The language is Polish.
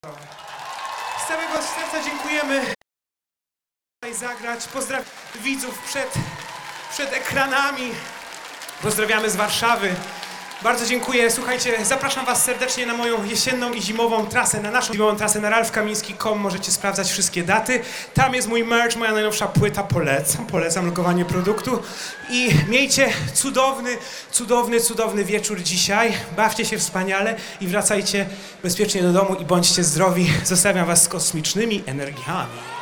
Z całego serca dziękujemy. Zagrać. Pozdrawiam widzów przed ekranami. Pozdrawiamy z Warszawy. Bardzo dziękuję. Słuchajcie, zapraszam was serdecznie na moją jesienną i zimową trasę, na naszą zimową trasę na ralfkamiński.com. Możecie sprawdzać wszystkie daty. Tam jest mój merch, moja najnowsza płyta. Polecam lokowanie produktu. I miejcie cudowny wieczór dzisiaj. Bawcie się wspaniale i wracajcie bezpiecznie do domu i bądźcie zdrowi. Zostawiam was z kosmicznymi energiami.